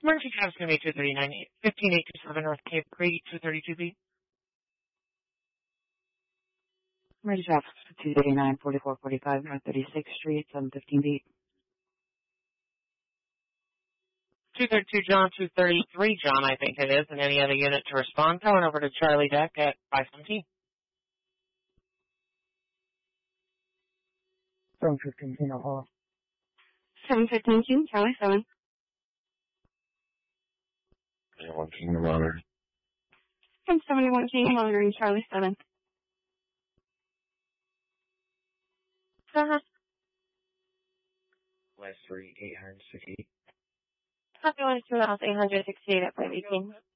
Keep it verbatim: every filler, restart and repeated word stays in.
Emergency tab is going to be two thirty-nine, fifteen eight two seven North Cape Creek, two thirty-two B. Emergency tab two thirty-nine, forty-four forty-five North thirty-sixth Street, seven fifteen B. two thirty-two John, two thirty-three John, I think it is, and any other unit to respond, going over to Charlie Deck at five seventeen. seven fifteen, Kino Hall. seven fifteen, Charlie seven. Yeah, one King of Honor. From seventy-one King, monitoring Charlie seven. Uh-huh. Last three, eight hundred sixty-eight. Copy one to the house, eight hundred sixty-eight at five eighteen.